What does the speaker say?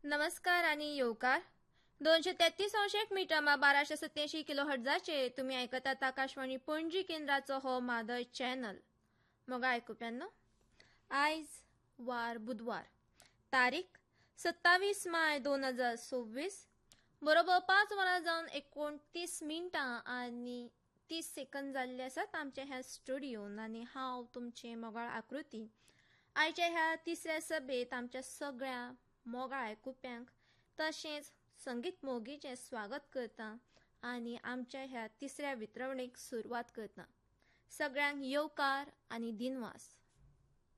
नमस्कार आणि येवकार 233 मीटर 1287 किलो हर्ट्झाचेर तुम्ही ऐकतात आकाशवाणी पणजी केंद्राचो हो मादय चॅनल. मग आयकुप्यांनो, आयज वार बुधवार तारीख 27 माय 2026 बरोबर 5 वरां जावन 29 मिनटां आनी 30 सेकंद जाल्ले आसात आमच्या ह्या स्टुडिओन. आनी हांव तुमचे मोगाळ आकृती आयच्या ह्या तिसऱ्या सभेत आमच्या सगळ्या मोगाळ आयकुप्यांक तशेंच संगीत मोगीचें स्वागत करता आनी आमच्या ह्या तिसऱ्या वितरवणेक सुरवात करता. सगळ्यांक येवकार आनी दिनवास.